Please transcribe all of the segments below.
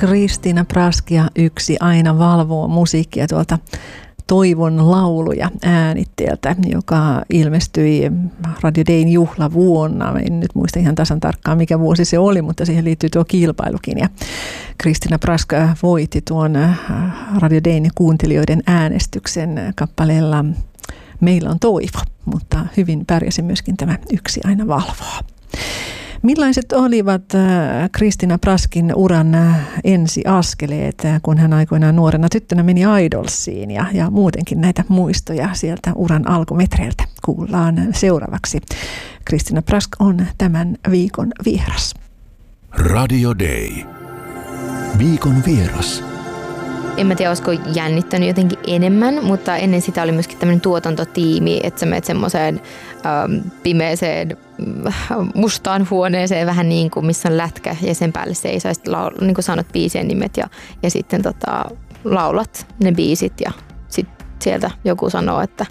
Kristiina Prask ja Yksi aina valvoo musiikkia tuolta Toivon lauluja äänitteeltä, joka ilmestyi Radio Dayn juhlavuonna. En nyt muista ihan tasan tarkkaan, mikä vuosi se oli, mutta siihen liittyy tuo kilpailukin. Ja Kristiina Prask voitti tuon Radio Dayn kuuntelijoiden äänestyksen kappaleella Meillä on toivo, mutta hyvin pärjäsi myöskin tämä Yksi aina valvoo. Millaiset olivat Kristiina Praskin uran ensiaskeleet, kun hän aikoinaan nuorena tyttönä meni Idolsiin ja muutenkin näitä muistoja sieltä uran alkumetreiltä kuullaan seuraavaksi. Kristiina Prask on tämän viikon vieras. Radio Day. Viikon vieras. En mä tiedä, olisiko jännittänyt jotenkin enemmän, mutta ennen sitä oli myöskin tämmöinen tuotantotiimi, että sä menet semmoiseen pimeeseen mustaan huoneeseen vähän niin kuin missä on lätkä ja sen päälle seisoo. Niin kuin sanot biisien nimet ja sitten laulat ne biisit ja sitten sieltä joku sanoo, että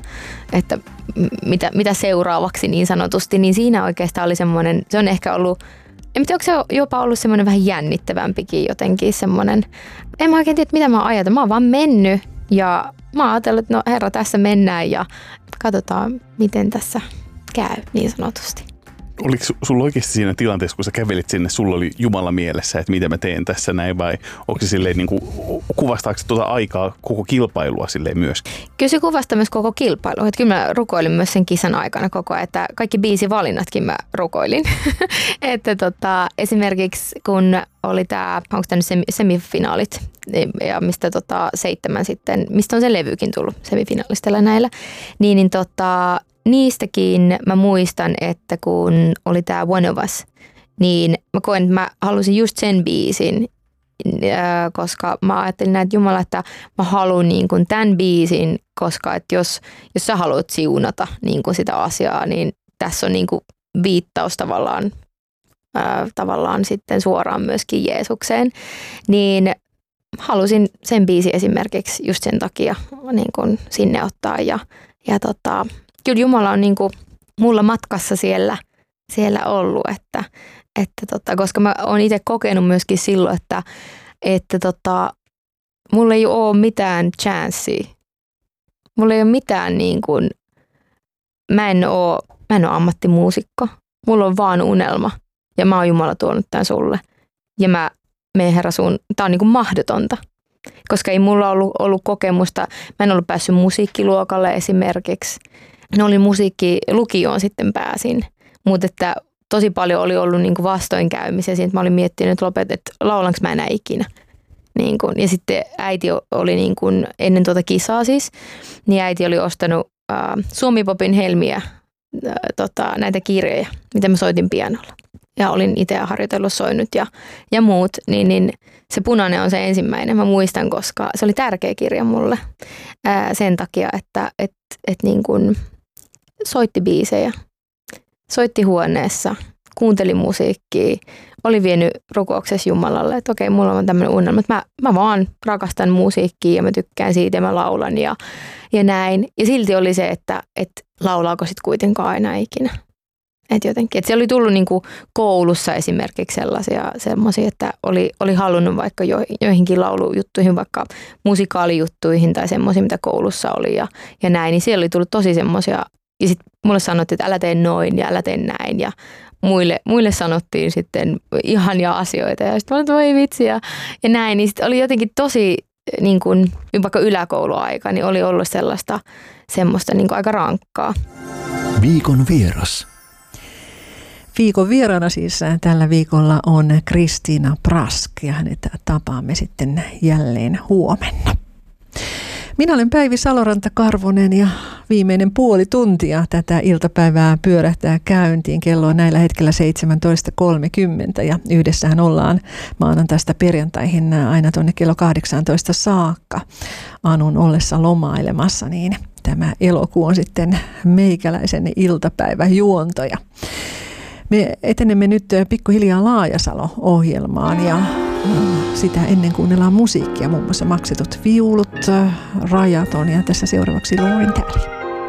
mitä seuraavaksi niin sanotusti. Niin siinä oikeastaan oli semmoinen, se on ehkä ollut, en tiedä, onko se jopa ollut semmoinen vähän jännittävämpikin jotenkin semmoinen. En mä oikein tiedä, mitä mä ajattelin. Mä oon vaan mennyt ja mä oon ajatellut, että no herra, tässä mennään ja katsotaan, miten tässä käy niin sanotusti. Oliko sulla oikeasti siinä tilanteessa, kun sä kävelit sinne, sulla oli Jumala mielessä, että mitä mä teen tässä näin vai onko se silleen niin kuin, kuvastaako se tuota aikaa koko kilpailua silleen myöskin? Kyllä se kuvastaa myös koko kilpailua. Että kyllä mä rukoilin myös sen kisan aikana koko ajan, että kaikki biisivalinnatkin mä rukoilin. Että esimerkiksi kun oli onko tämä nyt semifinaalit ja mistä 7 sitten, mistä on se levykin tullut semifinaalistella näillä, niin niistäkin mä muistan, että kun oli tää One of Us, niin mä koen, että mä halusin just sen biisin, koska mä ajattelin näin, että Jumala, että mä haluan niin kuin tämän biisin, koska että jos sä haluat siunata niin kuin sitä asiaa, niin tässä on niin kuin viittaus tavallaan sitten suoraan myöskin Jeesukseen, niin halusin sen biisin esimerkiksi just sen takia niin kuin sinne ottaa ja kyllä Jumala on niin kuin mulla matkassa siellä ollut, että koska mä oon itse kokenut myöskin silloin, että mulla ei ole mitään chanssiä. Mulla ei ole mitään niin kuin, mä en ole ammattimuusikko. Mulla on vaan unelma ja mä oon Jumala tuonut tämän sulle. Ja mä menen Herra tää on niin kuin mahdotonta. Koska ei mulla ollut kokemusta, mä en ollut päässyt musiikkiluokalle esimerkiksi. No olin musiikkilukioon sitten pääsin, mutta että tosi paljon oli ollut niin kuin vastoinkäymisiä. Siitä mä olin miettinyt, että laulanko mä enää ikinä. Niin kuin. Ja sitten äiti oli niin kuin, ennen tuota kisaa siis, niin äiti oli ostanut Suomi-popin helmiä, näitä kirjoja, mitä mä soitin pianolla. Ja olin itse harjoitellut, soinut ja muut, niin se Punainen on se ensimmäinen. Mä muistan, koska se oli tärkeä kirja mulle sen takia, että niin kuin soitti biisejä, soitti huoneessa, kuunteli musiikkia, oli vienyt rukouksessa Jumalalle, että okei, mulla on tämmöinen unelma, että mä vaan rakastan musiikkia ja mä tykkään siitä ja mä laulan ja näin. Ja silti oli se, että laulaako sit kuitenkaan aina ikinä. Että jotenkin, että siellä oli tullut niinku koulussa esimerkiksi semmoisia, että oli halunnut vaikka joihinkin laulujuttuihin, vaikka musikaalijuttuihin tai semmoisia, mitä koulussa oli ja näin, niin siellä oli tullut tosi semmoisia. Ja sitten mulle sanottiin, että älä tee noin ja älä tee näin ja muille sanottiin sitten ihania asioita ja sitten mä olin, että voi vitsi ja näin. Niin sitten oli jotenkin tosi, niin kuin, vaikka yläkouluaika, niin oli ollut semmoista niin kuin aika rankkaa. Viikon vieras. Viikon vieraana siis tällä viikolla on Kristiina Prask ja hänet tapaamme sitten jälleen huomenna. Minä olen Päivi Saloranta-Karvonen ja viimeinen puoli tuntia tätä iltapäivää pyörähtää käyntiin. Kello on näillä hetkellä 17.30 ja yhdessähän ollaan maanantaista perjantaihin aina tuonne kello 18 saakka. Anun ollessa lomailemassa, niin tämä elokuu on sitten meikäläisen iltapäiväjuontoja. Me etenemme nyt pikkuhiljaa Laajasalo-ohjelmaan ja sitä ennen kuunnellaan musiikkia, muun muassa Maksetut viulut, Rajaton ja tässä seuraavaksi Lauren Talley.